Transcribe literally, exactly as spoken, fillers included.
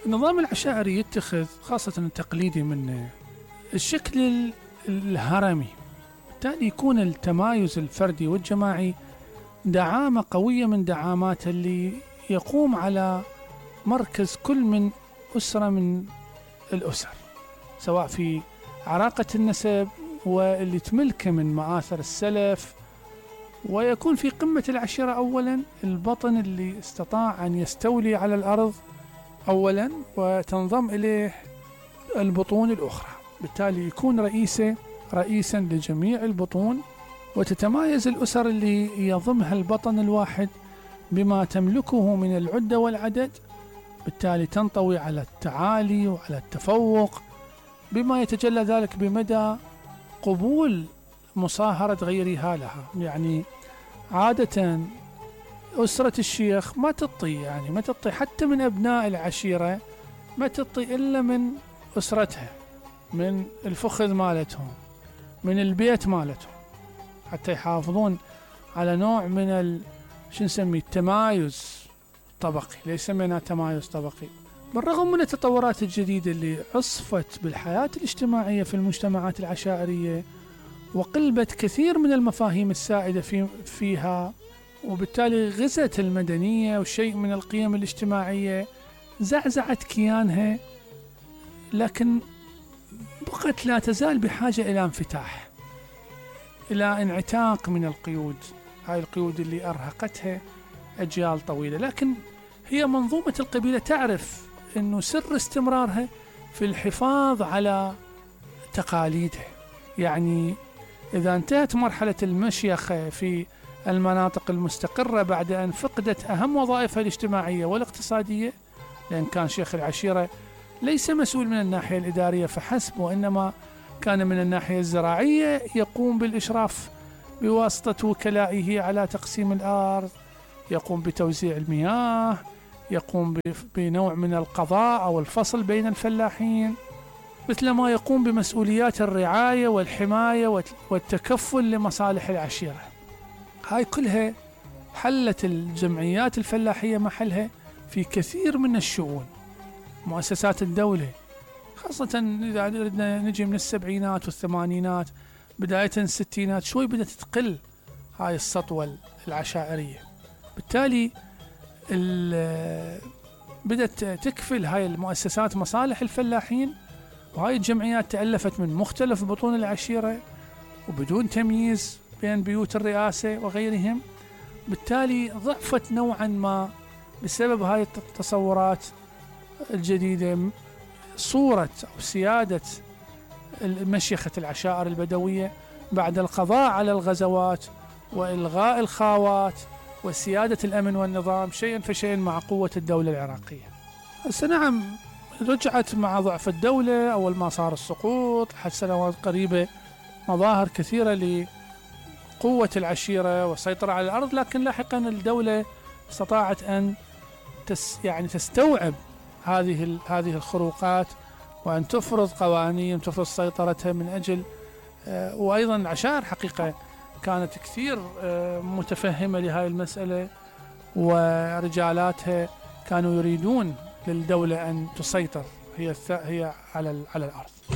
النظام العشائري يتخذ خاصة التقليدي منه الشكل الهرمي، بالتالي يكون التمايز الفردي والجماعي دعامة قوية من دعامات اللي يقوم على مركز كل من أسرة من الأسر، سواء في عراقة النسب واللي تملكه من مآثر السلف. ويكون في قمة العشيرة أولا البطن اللي استطاع أن يستولي على الأرض أولا وتنضم إليه البطون الأخرى، بالتالي يكون رئيسه رئيسا لجميع البطون. وتتمايز الأسر اللي يضمها البطن الواحد بما تملكه من العدة والعدد، بالتالي تنطوي على التعالي وعلى التفوق، بما يتجلى ذلك بمدى قبول مصاهرة غيرها لها. يعني عادة أسرة الشيخ ما تطي يعني ما تطي حتى من أبناء العشيرة، ما تطي إلا من أسرتها، من الفخذ مالتهم، من البيت مالتهم، حتى يحافظون على نوع من ال... شو نسميه التمايز الطبقي. ليس منها تمايز طبقي. بالرغم من التطورات الجديدة اللي عصفت بالحياة الاجتماعية في المجتمعات العشائرية وقلبت كثير من المفاهيم السائدة في فيها، وبالتالي غزت المدنية وشيء من القيم الاجتماعية، زعزعت كيانها، لكن بقت لا تزال بحاجة إلى انفتاح، إلى انعتاق من القيود، هاي القيود اللي أرهقتها أجيال طويلة. لكن هي منظومة القبيلة تعرف أنه سر استمرارها في الحفاظ على تقاليدها. يعني إذا انتهت مرحلة المشيخة في المناطق المستقرة بعد أن فقدت أهم وظائفها الاجتماعية والاقتصادية، لأن كان شيخ العشيرة ليس مسؤول من الناحية الإدارية فحسب، وإنما كان من الناحية الزراعية يقوم بالإشراف بواسطة وكلائه على تقسيم الأرض، يقوم بتوزيع المياه، يقوم بنوع من القضاء أو الفصل بين الفلاحين، مثلما يقوم بمسؤوليات الرعاية والحماية والتكفل لمصالح العشيرة. هاي كلها حلت الجمعيات الفلاحية محلها في كثير من الشؤون. مؤسسات الدولة خاصة إذا أردنا نجي من السبعينات والثمانينات بداية الستينات شوي بدأت تقل هاي السطوة العشائرية، بالتالي بدأت تكفل هاي المؤسسات مصالح الفلاحين، وهاي الجمعيات تألفت من مختلف بطون العشيرة وبدون تمييز بين بيوت الرئاسة وغيرهم. بالتالي ضعفت نوعا ما بسبب هاي التصورات الجديدة صورة أو سيادة مشيخة العشائر البدوية بعد القضاء على الغزوات وإلغاء الخاوات وسيادة الأمن والنظام شيئا فشيئا مع قوة الدولة العراقية. هسه نعم رجعت مع ضعف الدولة، أول ما صار السقوط لحد سنوات قريبة مظاهر كثيرة لقوة العشيرة والسيطرة على الأرض، لكن لاحقا الدولة استطاعت أن تس يعني تستوعب هذه هذه الخروقات وأن تفرض قوانين تفرض سيطرتها من أجل آه وأيضا العشائر حقيقة كانت كثير آه متفهمة لهذه المسألة، ورجالاتها كانوا يريدون للدولة أن تسيطر هي هي على على الأرض.